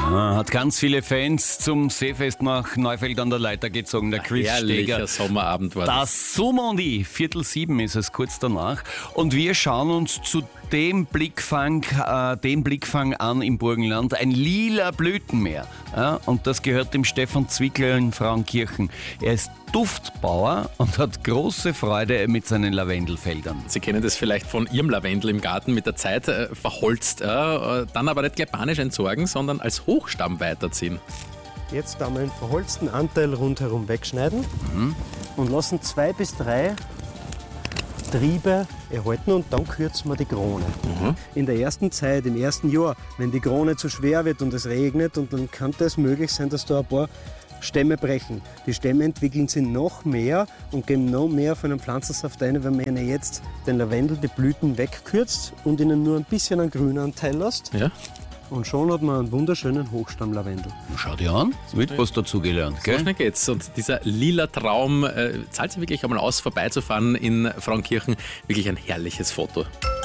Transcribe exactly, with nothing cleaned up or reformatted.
Ja, hat ganz viele Fans zum Seefest nach Neufeld an der Leiter gezogen, der Chris Herrlicher Steger. Sommerabend war das. Das Summondi, Viertel sieben ist es, kurz danach. Und wir schauen uns zu dem Blickfang, äh, den Blickfang an im Burgenland, ein lila Blütenmeer. Ja, und das gehört dem Stefan Zwickler in Frauenkirchen. Er ist Duftbauer und hat große Freude mit seinen Lavendelfeldern. Sie kennen das vielleicht von Ihrem Lavendel im Garten, mit der Zeit äh, verholzt, äh, dann aber nicht gleich panisch entsorgen, sondern als Hochstamm weiterziehen. Jetzt da mal den verholzten Anteil rundherum wegschneiden mhm. und lassen zwei bis drei Triebe erhalten und dann kürzen wir die Krone. Mhm. In der ersten Zeit, im ersten Jahr, wenn die Krone zu schwer wird und es regnet, und dann kann es möglich sein, dass da ein paar Stämme brechen. Die Stämme entwickeln sich noch mehr und geben noch mehr von dem Pflanzensaft ein, wenn man ihnen jetzt den Lavendel, die Blüten wegkürzt und ihnen nur ein bisschen einen grünen Anteil lässt. Ja. Und schon hat man einen wunderschönen Hochstamm-Lavendel. Schau dir an, es wird was dazugelernt, gell? So schnell geht's. Und dieser lila Traum, äh, zahlt sich wirklich einmal aus, vorbeizufahren in Frauenkirchen. Wirklich ein herrliches Foto.